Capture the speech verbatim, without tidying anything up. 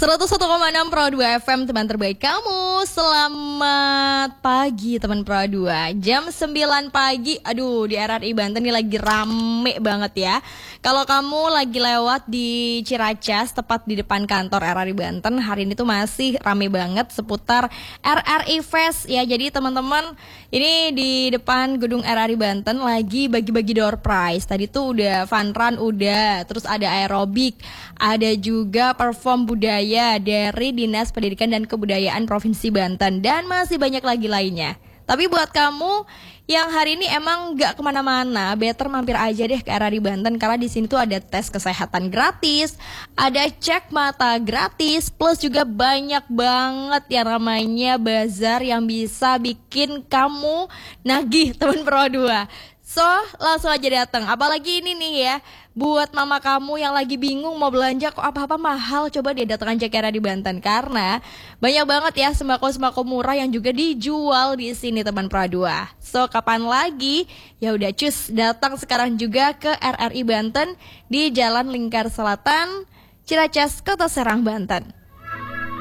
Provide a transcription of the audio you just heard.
seratus satu koma enam Pro dua F M, teman terbaik kamu. Selamat pagi teman Pro dua. Jam sembilan pagi. Aduh, di R R I Banten ini lagi rame banget ya. Kalau kamu lagi lewat di Ciracas, tepat di depan kantor R R I Banten, hari ini tuh masih rame banget seputar R R I Fest ya. Jadi teman-teman, ini di depan gedung R R I Banten lagi bagi-bagi door prize. Tadi tuh udah fun run, udah. Terus ada aerobik, ada juga perform budaya dari Dinas Pendidikan dan Kebudayaan Provinsi Banten, dan masih banyak lagi lainnya. Tapi buat kamu yang hari ini emang gak kemana-mana, better mampir aja deh ke R R I Banten, karena di sini tuh ada tes kesehatan gratis, ada cek mata gratis, plus juga banyak banget yang namanya bazar yang bisa bikin kamu nagih teman Pro dua. So, langsung aja datang. Apalagi ini nih ya, buat mama kamu yang lagi bingung mau belanja kok apa-apa mahal, coba dia datang aja ke R R I Banten, karena banyak banget ya sembako-sembako murah yang juga dijual di sini teman Pro dua. So, kapan lagi? Ya udah cus, datang sekarang juga ke R R I Banten di Jalan Lingkar Selatan, Ciracas, Kota Serang, Banten.